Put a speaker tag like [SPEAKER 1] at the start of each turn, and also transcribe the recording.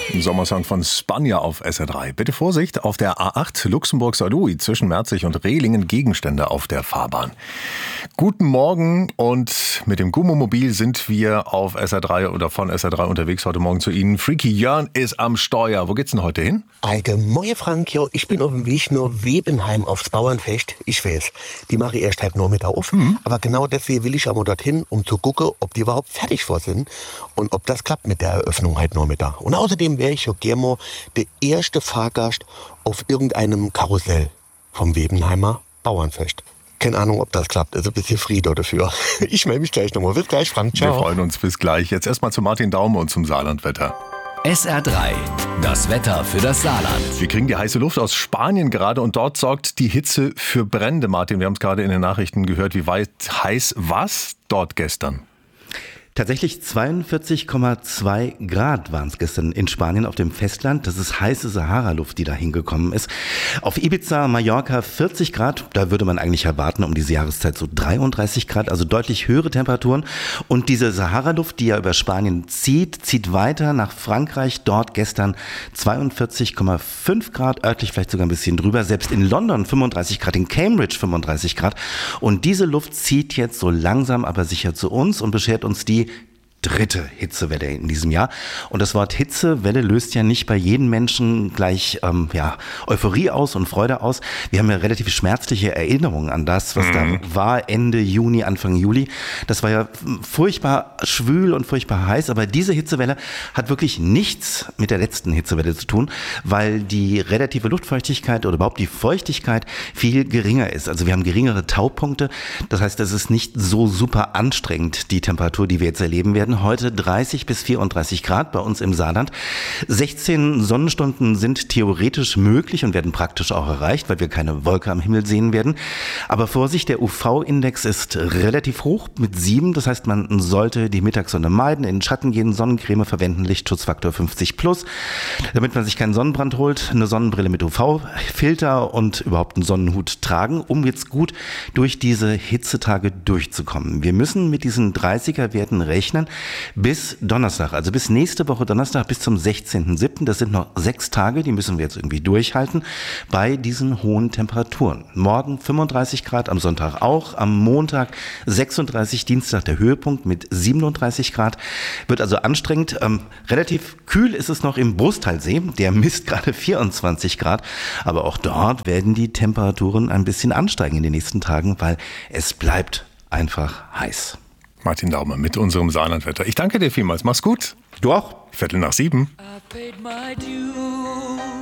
[SPEAKER 1] Ein Sommersong von Spanja auf SR3. Bitte Vorsicht, auf der A8 Luxemburg-Saarlouis zwischen Merzig und Rehlingen Gegenstände auf der Fahrbahn. Guten Morgen und mit dem Gummomobil sind wir auf SR3 oder von SR3 unterwegs heute Morgen zu Ihnen. Freaky Jörn ist am Steuer. Wo geht's denn heute hin?
[SPEAKER 2] Moje Frank, jo, ich bin auf dem Weg nur Webenheim aufs Bauernfest. Ich weiß, die mache ich erst halb Nachmittag auf. Aber genau deswegen will ich aber dorthin, um zu gucken, ob die überhaupt fertig vor sind und ob das klappt mit der Eröffnung heute Nachmittag. Und außerdem wäre ich auch gerne der erste Fahrgast auf irgendeinem Karussell vom Webenheimer Bauernfest. Keine Ahnung, ob das klappt. Also ein bisschen Friede dafür. Ich melde mich gleich nochmal. Bis gleich, Frank. Ciao.
[SPEAKER 1] Wir freuen uns. Bis gleich. Jetzt erstmal zu Martin Daume und zum Saarlandwetter.
[SPEAKER 3] SR3, das Wetter für das Saarland.
[SPEAKER 1] Wir kriegen die heiße Luft aus Spanien gerade und dort sorgt die Hitze für Brände. Martin, wir haben es gerade in den Nachrichten gehört. Wie weit heiß war es dort gestern?
[SPEAKER 4] Tatsächlich 42,2 Grad waren es gestern in Spanien auf dem Festland. Das ist heiße Sahara-Luft, die da hingekommen ist. Auf Ibiza, Mallorca 40 Grad. Da würde man eigentlich erwarten, um diese Jahreszeit so 33 Grad, also deutlich höhere Temperaturen. Und diese Sahara-Luft, die ja über Spanien zieht weiter nach Frankreich. Dort gestern 42,5 Grad, örtlich vielleicht sogar ein bisschen drüber. Selbst in London 35 Grad, in Cambridge 35 Grad. Und diese Luft zieht jetzt so langsam, aber sicher zu uns und beschert uns die dritte Hitzewelle in diesem Jahr. Und das Wort Hitzewelle löst ja nicht bei jedem Menschen gleich Euphorie aus und Freude aus. Wir haben ja relativ schmerzliche Erinnerungen an das, was da war Ende Juni, Anfang Juli. Das war ja furchtbar schwül und furchtbar heiß, aber diese Hitzewelle hat wirklich nichts mit der letzten Hitzewelle zu tun, weil die relative Luftfeuchtigkeit oder überhaupt die Feuchtigkeit viel geringer ist. Also wir haben geringere Taupunkte. Das heißt, es ist nicht so super anstrengend, die Temperatur, die wir jetzt erleben werden. Heute 30 bis 34 Grad bei uns im Saarland. 16 Sonnenstunden sind theoretisch möglich und werden praktisch auch erreicht, weil wir keine Wolke am Himmel sehen werden. Aber Vorsicht, der UV-Index ist relativ hoch mit 7. Das heißt, man sollte die Mittagssonne meiden, in den Schatten gehen, Sonnencreme verwenden, Lichtschutzfaktor 50+, damit man sich keinen Sonnenbrand holt, eine Sonnenbrille mit UV-Filter und überhaupt einen Sonnenhut tragen, um jetzt gut durch diese Hitzetage durchzukommen. Wir müssen mit diesen 30er-Werten rechnen, bis Donnerstag, also bis nächste Woche Donnerstag, bis zum 16.07. Das sind noch 6 Tage, die müssen wir jetzt irgendwie durchhalten bei diesen hohen Temperaturen. Morgen 35 Grad, am Sonntag auch, am Montag 36, Dienstag der Höhepunkt mit 37 Grad. Wird also anstrengend. Relativ kühl ist es noch im Brusttalsee, der misst gerade 24 Grad. Aber auch dort werden die Temperaturen ein bisschen ansteigen in den nächsten Tagen, weil es bleibt einfach heiß.
[SPEAKER 1] Martin Daume mit unserem Saarlandwetter. Ich danke dir vielmals. Mach's gut.
[SPEAKER 4] Du auch.
[SPEAKER 1] 6:15.
[SPEAKER 5] I paid my dues.